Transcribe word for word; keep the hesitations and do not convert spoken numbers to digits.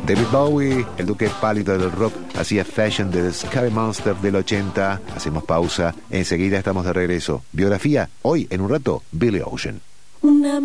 David Bowie, el duque pálido del rock, hacía Fashion de The Scary Monster del ochenta. Hacemos pausa, enseguida estamos de regreso. Biografía, hoy en un rato, Billy Ocean. Una